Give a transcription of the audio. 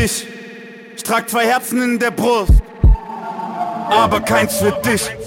Ich trag 2 Herzen in der Brust, aber keins für dich.